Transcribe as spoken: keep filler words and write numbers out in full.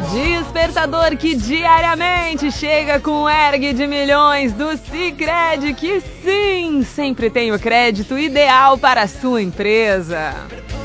Despertador que diariamente chega com o ergue de milhões do Sicredi, que sim, sempre tem o crédito ideal para a sua empresa.